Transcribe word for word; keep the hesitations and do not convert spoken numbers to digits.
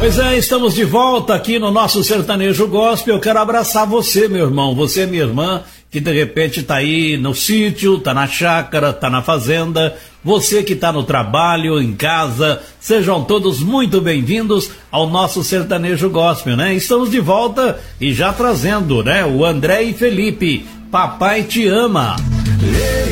Pois é, estamos de volta aqui no nosso Sertanejo Gospel. Eu quero abraçar você, meu irmão, você, minha irmã, que de repente tá aí no sítio, tá na chácara, tá na fazenda, você que tá no trabalho, em casa, sejam todos muito bem-vindos ao nosso Sertanejo Gospel, né? Estamos de volta e já trazendo, né, o André e Felipe, Papai Te Ama.